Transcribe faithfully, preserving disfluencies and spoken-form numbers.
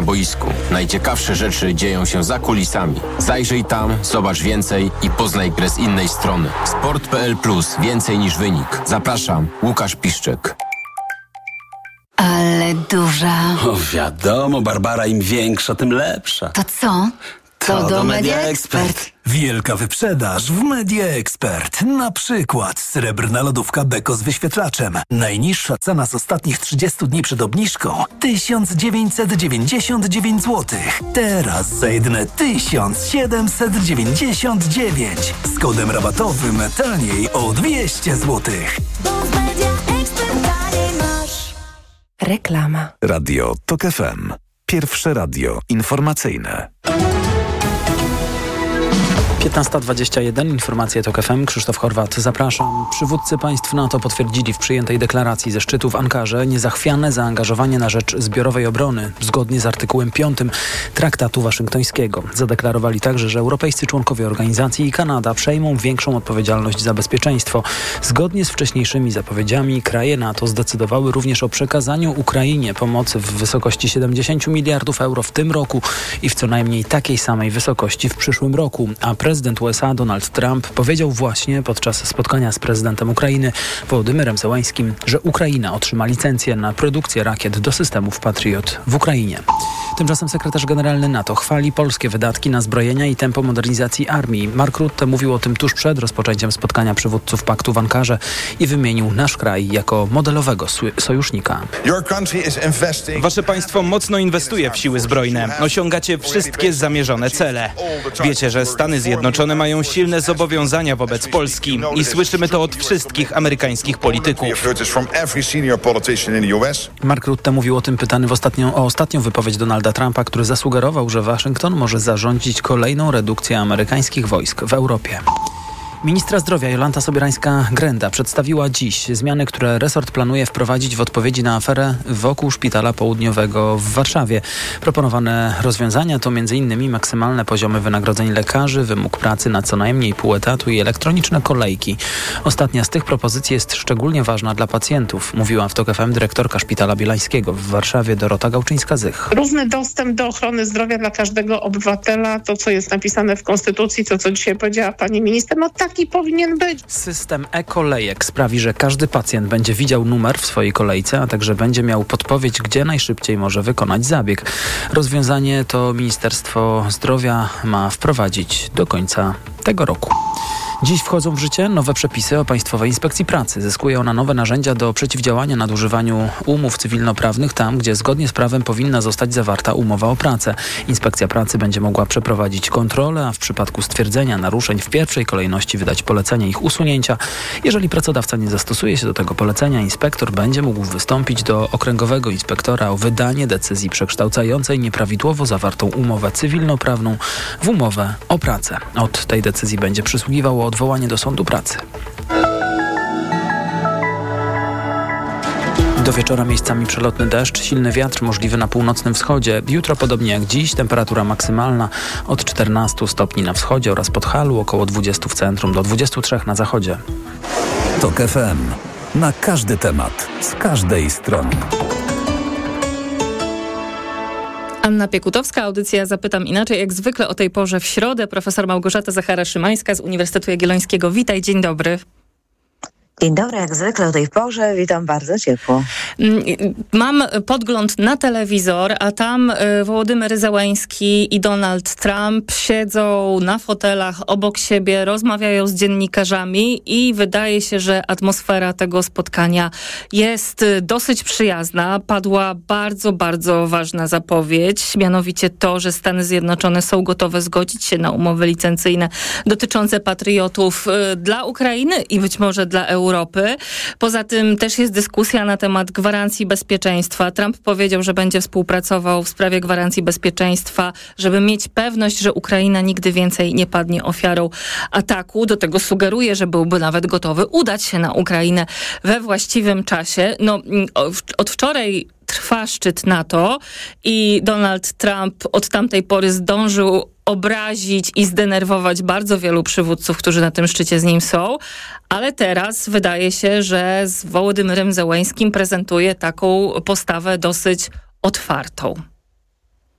boisku. Najciekawsze rzeczy dzieją się za kulisami. Zajrzyj tam, zobacz więcej i poznaj grę z innej strony. Sport kropka p l plus. Więcej niż wynik. Zapraszam, Łukasz Piszczek. Ale duża. O, wiadomo, Barbara, im większa, tym lepsza. To co? To, to do, do Media Media Expert. Expert. Wielka wyprzedaż w Media Expert. Na przykład srebrna lodówka Beko z wyświetlaczem. Najniższa cena z ostatnich trzydziestu dni przed obniżką tysiąc dziewięćset dziewięćdziesiąt dziewięć złotych. Teraz za jedyne tysiąc siedemset dziewięćdziesiąt dziewięć. Z kodem rabatowym taniej o dwieście złotych. Reklama. Radio Tok F M. Pierwsze radio informacyjne. piętnasta dwadzieścia jeden, informacje Tok F M, Krzysztof Horwat, zapraszam. Przywódcy państw NATO potwierdzili w przyjętej deklaracji ze szczytu w Ankarze niezachwiane zaangażowanie na rzecz zbiorowej obrony, zgodnie z artykułem piątym Traktatu Waszyngtońskiego. Zadeklarowali także, że europejscy członkowie organizacji i Kanada przejmą większą odpowiedzialność za bezpieczeństwo. Zgodnie z wcześniejszymi zapowiedziami kraje NATO zdecydowały również o przekazaniu Ukrainie pomocy w wysokości siedemdziesiąt miliardów euro w tym roku i w co najmniej takiej samej wysokości w przyszłym roku, a prezydent U S A Donald Trump powiedział właśnie podczas spotkania z prezydentem Ukrainy Wołodymyrem Zełańskim, że Ukraina otrzyma licencję na produkcję rakiet do systemów Patriot w Ukrainie. Tymczasem sekretarz generalny NATO chwali polskie wydatki na zbrojenia i tempo modernizacji armii. Mark Rutte mówił o tym tuż przed rozpoczęciem spotkania przywódców paktu w Ankarze i wymienił nasz kraj jako modelowego sojusznika. Wasze państwo mocno inwestuje w siły zbrojne. Osiągacie wszystkie zamierzone cele. Wiecie, że Stany Zjednoczone mają silne zobowiązania wobec Polski i słyszymy to od wszystkich amerykańskich polityków. Mark Rutte mówił o tym pytany w ostatnią, o ostatnią wypowiedź Donalda Trumpa, który zasugerował, że Waszyngton może zarządzić kolejną redukcję amerykańskich wojsk w Europie. Ministra zdrowia Jolanta Sobierańska-Grenda przedstawiła dziś zmiany, które resort planuje wprowadzić w odpowiedzi na aferę wokół Szpitala Południowego w Warszawie. Proponowane rozwiązania to między innymi maksymalne poziomy wynagrodzeń lekarzy, wymóg pracy na co najmniej pół etatu i elektroniczne kolejki. Ostatnia z tych propozycji jest szczególnie ważna dla pacjentów, mówiła w Tok F M dyrektorka Szpitala Bielańskiego w Warszawie Dorota Gałczyńska-Zych. Równy dostęp do ochrony zdrowia dla każdego obywatela, to co jest napisane w Konstytucji, to co dzisiaj powiedziała pani minister, no tak taki powinien być. System e-kolejek sprawi, że każdy pacjent będzie widział numer w swojej kolejce, a także będzie miał podpowiedź, gdzie najszybciej może wykonać zabieg. Rozwiązanie to Ministerstwo Zdrowia ma wprowadzić do końca tego roku. Dziś wchodzą w życie nowe przepisy o Państwowej Inspekcji Pracy. Zyskuje ona nowe narzędzia do przeciwdziałania nadużywaniu umów cywilnoprawnych tam, gdzie zgodnie z prawem powinna zostać zawarta umowa o pracę. Inspekcja Pracy będzie mogła przeprowadzić kontrolę, a w przypadku stwierdzenia naruszeń w pierwszej kolejności wydać polecenie ich usunięcia. Jeżeli pracodawca nie zastosuje się do tego polecenia, inspektor będzie mógł wystąpić do okręgowego inspektora o wydanie decyzji przekształcającej nieprawidłowo zawartą umowę cywilnoprawną w umowę o pracę. Od tej decyzji będzie przysługiwało odwołanie do sądu pracy. Do wieczora miejscami przelotny deszcz, silny wiatr możliwy na północnym wschodzie. Jutro podobnie jak dziś, temperatura maksymalna od czternastu stopni na wschodzie oraz Podhalu, około dwudziestu w centrum, do dwudziestu trzech na zachodzie. Tok F M. Na każdy temat, z każdej strony. Anna Piekutowska, audycja Zapytam Inaczej. Jak zwykle o tej porze w środę profesor Małgorzata Zachara-Szymańska z Uniwersytetu Jagiellońskiego. Witaj, dzień dobry. Dzień dobry, jak zwykle o tej porze. Witam bardzo ciepło. Mam podgląd na telewizor, a tam Wołodymyr Zełański i Donald Trump siedzą na fotelach obok siebie, rozmawiają z dziennikarzami i wydaje się, że atmosfera tego spotkania jest dosyć przyjazna. Padła bardzo, bardzo ważna zapowiedź, mianowicie to, że Stany Zjednoczone są gotowe zgodzić się na umowy licencyjne dotyczące patriotów dla Ukrainy i być może dla Europy. Europy. Poza tym też jest dyskusja na temat gwarancji bezpieczeństwa. Trump powiedział, że będzie współpracował w sprawie gwarancji bezpieczeństwa, żeby mieć pewność, że Ukraina nigdy więcej nie padnie ofiarą ataku. Do tego sugeruje, że byłby nawet gotowy udać się na Ukrainę we właściwym czasie. No, od wczoraj trwa szczyt NATO i Donald Trump od tamtej pory zdążył obrazić i zdenerwować bardzo wielu przywódców, którzy na tym szczycie z nim są, ale teraz wydaje się, że z Wołodymyrem Zełańskim prezentuje taką postawę dosyć otwartą.